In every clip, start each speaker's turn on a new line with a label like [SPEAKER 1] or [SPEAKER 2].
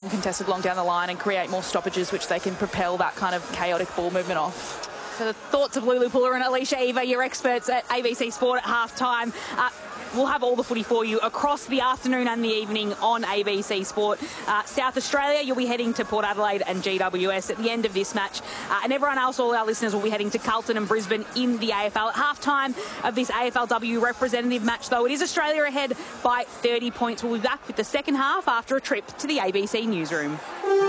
[SPEAKER 1] contested long down the line and create more stoppages, which they can propel that kind of chaotic ball movement off. So the thoughts of Lulu Puller and Alicia Eva, your experts at ABC Sport at half-time. We'll have all the footy for you across the afternoon and the evening on ABC Sport. South Australia, you'll be heading to Port Adelaide and GWS at the end of this match. And everyone else, all our listeners, will be heading to Carlton and Brisbane in the AFL. At half-time of this AFLW representative match, though, it is Australia ahead by 30 points. We'll be back with the second half after a trip to the ABC newsroom.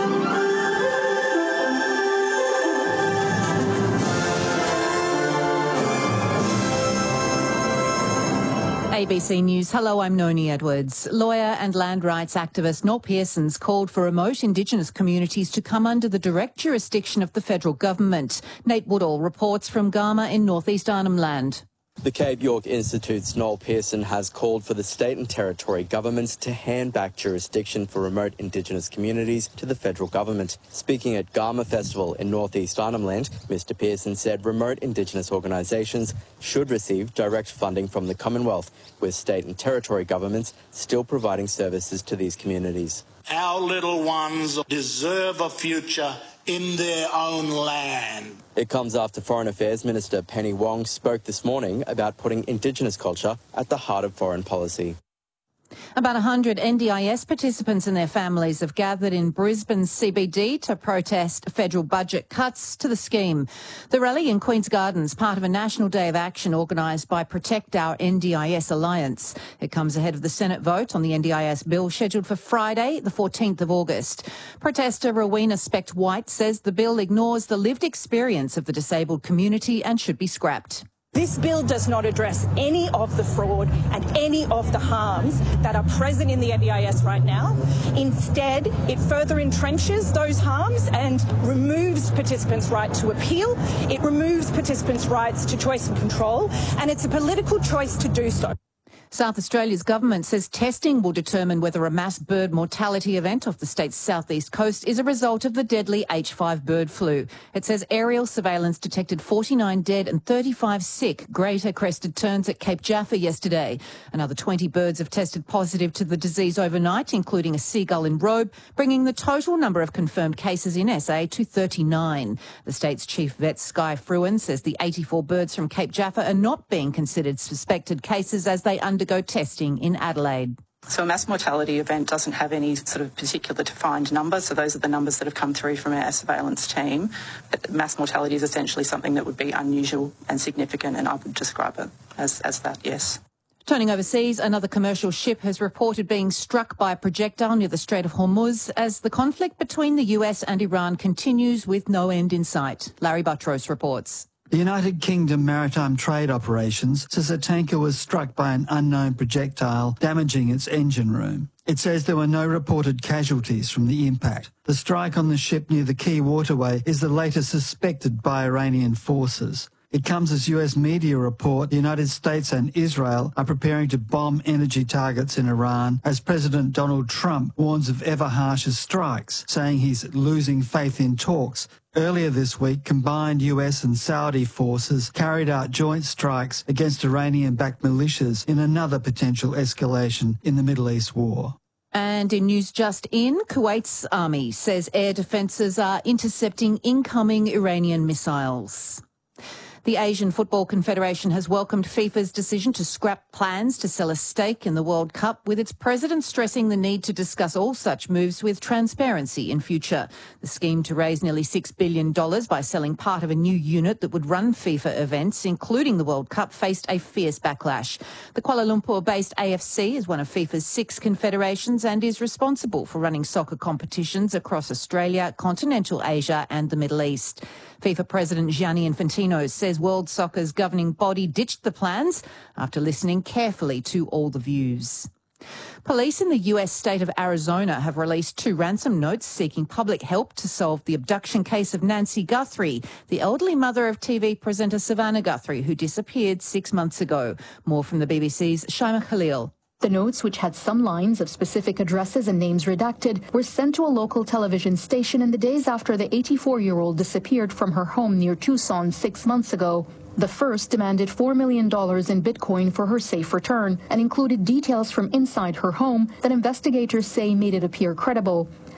[SPEAKER 2] ABC News. Hello, I'm Noni Edwards. Lawyer and land rights activist Noel Pearson's called for remote Indigenous communities to come under the direct jurisdiction of the federal government. Nate Woodall reports from Garma in northeast Arnhem Land.
[SPEAKER 3] The Cape York Institute's Noel Pearson has called for the state and territory governments to hand back jurisdiction for remote Indigenous communities to the federal government. Speaking at Garma Festival in northeast Arnhem Land, Mr Pearson said remote Indigenous organisations should receive direct funding from the Commonwealth, with state and territory governments still providing services to these communities.
[SPEAKER 4] Our little ones deserve a future in their own land.
[SPEAKER 3] It comes after Foreign Affairs Minister Penny Wong spoke this morning about putting Indigenous culture at the heart of foreign policy.
[SPEAKER 2] About 100 NDIS participants and their families have gathered in Brisbane's CBD to protest federal budget cuts to the scheme. The rally in Queen's Gardens, part of a national day of action organised by Protect Our NDIS Alliance. It comes ahead of the Senate vote on the NDIS bill scheduled for Friday, the 14th of August. Protester Rowena Specht-White says the bill ignores the lived experience of the disabled community and should be scrapped.
[SPEAKER 5] This bill does not address any of the fraud and any of the harms that are present in the NDIS right now. Instead, it further entrenches those harms and removes participants' right to appeal. It removes participants' rights to choice and control, and it's a political choice to do so.
[SPEAKER 2] South Australia's government says testing will determine whether a mass bird mortality event off the state's southeast coast is a result of the deadly H5 bird flu. It says aerial surveillance detected 49 dead and 35 sick greater crested terns at Cape Jaffa yesterday. Another 20 birds have tested positive to the disease overnight, including a seagull in Robe, bringing the total number of confirmed cases in SA to 39. The state's chief vet, Sky Fruin, says the 84 birds from Cape Jaffa are not being considered suspected cases as they undergo testing in Adelaide.
[SPEAKER 6] So a mass mortality event doesn't have any sort of particular defined number, so those are the numbers that have come through from our surveillance team. But mass mortality is essentially something that would be unusual and significant, and I would describe it as that, yes.
[SPEAKER 2] Turning overseas, another commercial ship has reported being struck by a projectile near the Strait of Hormuz as the conflict between the US and Iran continues with no end in sight. Larry Buttrose reports.
[SPEAKER 7] The United Kingdom Maritime Trade Operations says a tanker was struck by an unknown projectile, damaging its engine room. It says there were no reported casualties from the impact. The strike on the ship near the Key Waterway is the latest suspected by Iranian forces. It comes as US media report the United States and Israel are preparing to bomb energy targets in Iran as President Donald Trump warns of ever harsher strikes, saying he's losing faith in talks. Earlier this week, combined US and Saudi forces carried out joint strikes against Iranian-backed militias in another potential escalation in the Middle East war.
[SPEAKER 2] And in news just in, Kuwait's army says air defences are intercepting incoming Iranian missiles. The Asian Football Confederation has welcomed FIFA's decision to scrap plans to sell a stake in the World Cup, with its president stressing the need to discuss all such moves with transparency in future. The scheme to raise nearly $6 billion by selling part of a new unit that would run FIFA events, including the World Cup, faced a fierce backlash. The Kuala Lumpur-based AFC is one of FIFA's 6 confederations and is responsible for running soccer competitions across Australia, continental Asia and the Middle East. FIFA President Gianni Infantino says World Soccer's governing body ditched the plans after listening carefully to all the views. Police in the US state of Arizona have released 2 ransom notes seeking public help to solve the abduction case of Nancy Guthrie, the elderly mother of TV presenter Savannah Guthrie, who disappeared 6 months ago. More from the BBC's Shaima Khalil.
[SPEAKER 8] The notes, which had some lines of specific addresses and names redacted, were sent to a local television station in the days after the 84-year-old disappeared from her home near Tucson 6 months ago. The first demanded $4 million in Bitcoin for her safe return and included details from inside her home that investigators say made it appear credible.